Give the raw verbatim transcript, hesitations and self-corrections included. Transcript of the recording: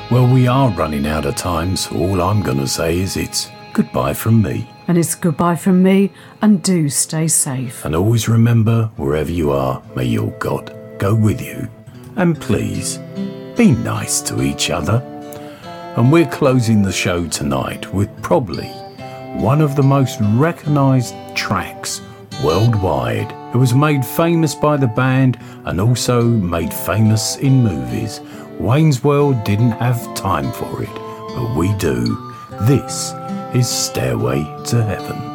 Well, we are running out of time, so all I'm going to say is it's goodbye from me. And it's goodbye from me, and do stay safe. And always remember, wherever you are, may your God go with you. And please, be nice to each other. And we're closing the show tonight with probably one of the most recognised tracks worldwide. It was made famous by the band and also made famous in movies. Wayne's World didn't have time for it, but we do. This is Stairway to Heaven.